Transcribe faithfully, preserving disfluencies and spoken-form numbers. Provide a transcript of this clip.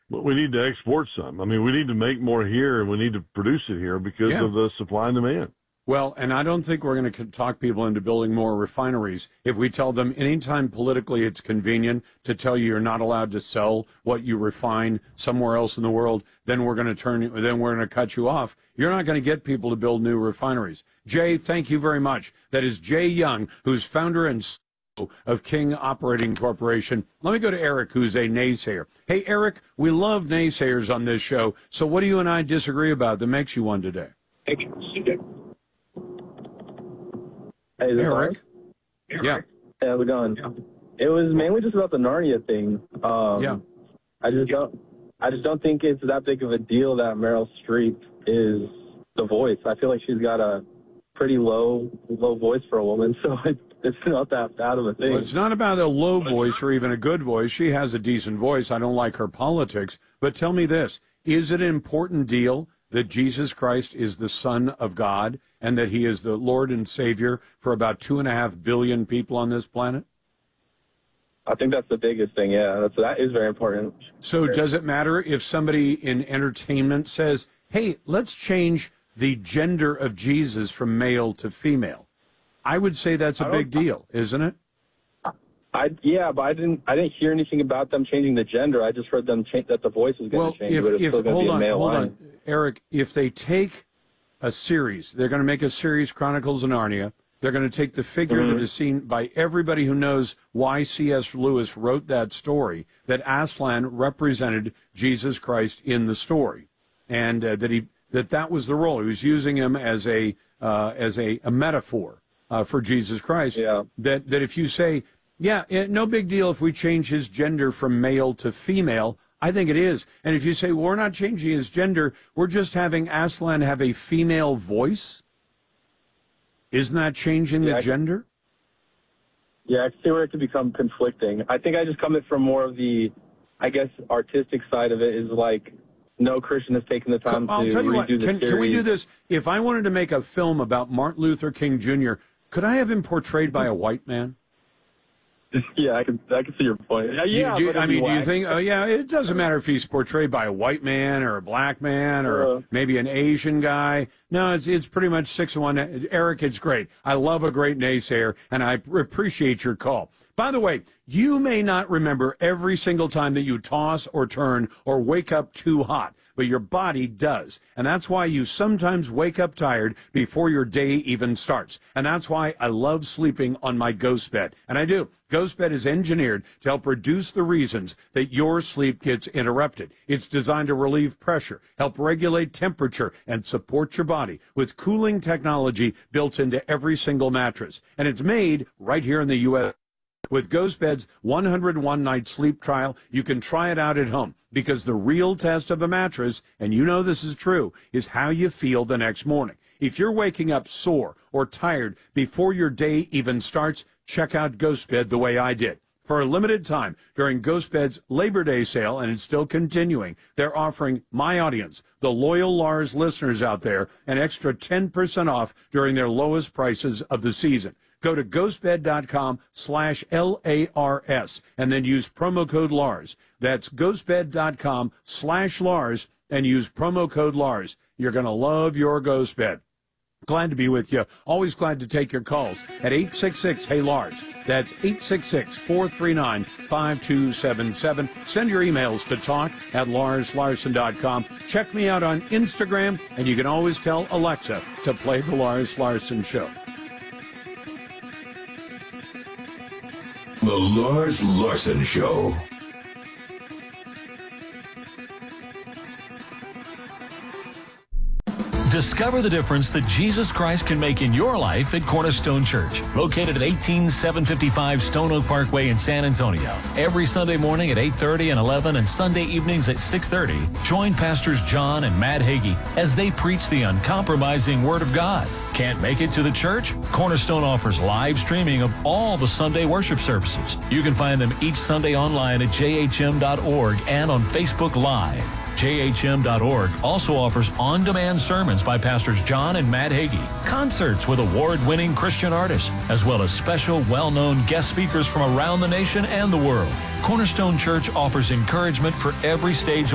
But we need to export some. I mean, we need to make more here, and we need to produce it here because Yeah. of the supply and demand. Well, and I don't think we're going to talk people into building more refineries if we tell them anytime politically it's convenient to tell you you're not allowed to sell what you refine somewhere else in the world. Then we're going to turn you, then we're going to cut you off. You're not going to get people to build new refineries. Jay, thank you very much. That is Jay Young, who's founder and C E O of King Operating Corporation. Let me go to Eric, who's a naysayer. Hey, Eric, we love naysayers on this show. So what do you and I disagree about that makes you one today? Thank you. Hey, is it Eric? on? Yeah. Hey, how's it going? It was mainly just about the Narnia thing. Um, Yeah. I just don't. I just don't think it's that big of a deal that Meryl Streep is the voice. I feel like she's got a pretty low, low voice for a woman, so it, it's not that bad of a thing. Well, it's not about a low voice or even a good voice. She has a decent voice. I don't like her politics. But tell me this. Is it an important deal that Jesus Christ is the Son of God and that he is the Lord and Savior for about two and a half billion people on this planet? I think that's the biggest thing. Yeah, that's, that is very important. So does it matter if somebody in entertainment says, hey, let's change the gender of Jesus from male to female? I would say that's a I big don't- deal, isn't it? I yeah, but I didn't. I didn't hear anything about them changing the gender. I just heard them change that the voice was going Well, to change, if, but it's if still going to hold be a on, male hold line. on, Eric, if they take a series, they're going to make a series, Chronicles of Narnia. They're going to take the figure Mm-hmm. that is seen by everybody who knows why C S. Lewis wrote that story, that Aslan represented Jesus Christ in the story, and uh, that he that that was the role. He was using him as a uh, as a, a metaphor uh, for Jesus Christ. Yeah. That that if you say, yeah, eh, no big deal if we change his gender from male to female, I think it is. And if you say, well, we're not changing his gender, we're just having Aslan have a female voice, isn't that changing Yeah, the I- gender? Yeah, I can see where it could become conflicting. I think I just come at from more of the, I guess, artistic side of it is like, no Christian has taken the time I'll to tell you redo what, the can, series. can we do this? If I wanted to make a film about Martin Luther King Junior, could I have him portrayed by a white man? Yeah, I can. I can see your point. Yeah, Do you- yeah do you- but I it'd be mean, do you whack. think, oh, yeah, it doesn't matter if he's portrayed by a white man or a black man or Uh. maybe an Asian guy. No, it's it's pretty much six of one. Eric, it's great. I love a great naysayer, and I appreciate your call. By the way, you may not remember every single time that you toss or turn or wake up too hot, but your body does. And that's why you sometimes wake up tired before your day even starts. And that's why I love sleeping on my Ghost Bed. And I do. Ghost Bed is engineered to help reduce the reasons that your sleep gets interrupted. It's designed to relieve pressure, help regulate temperature, and support your body with cooling technology built into every single mattress. And it's made right here in the U S With Ghost Bed's one hundred one night sleep trial, you can try it out at home because the real test of a mattress, and you know this is true, is how you feel the next morning. If you're waking up sore or tired before your day even starts, check out Ghost Bed the way I did. For a limited time during Ghost Bed's Labor Day sale, and it's still continuing, they're offering my audience, the loyal Lars listeners out there, an extra ten percent off during their lowest prices of the season. Go to ghostbed.com slash L A R S and then use promo code Lars. That's ghostbed.com slash Lars and use promo code Lars. You're going to love your Ghost Bed. Glad to be with you. Always glad to take your calls at eight six six, hey Lars. That's eight six six, four three nine, five two seven seven. Send your emails to talk at lars larson dot com. Check me out on Instagram, and you can always tell Alexa to play the Lars Larson Show. The Lars Larson Show. Discover the difference that Jesus Christ can make in your life at Cornerstone Church, located at eighteen seven fifty-five Stone Oak Parkway in San Antonio. Every Sunday morning at eight thirty and eleven and Sunday evenings at six thirty, join Pastors John and Matt Hagee as they preach the uncompromising Word of God. Can't make it to the church? Cornerstone offers live streaming of all the Sunday worship services. You can find them each Sunday online at j h m dot org and on Facebook Live. j h m dot org also offers on-demand sermons by Pastors John and Matt Hagee, concerts with award-winning Christian artists, as well as special well-known guest speakers from around the nation and the world. Cornerstone Church offers encouragement for every stage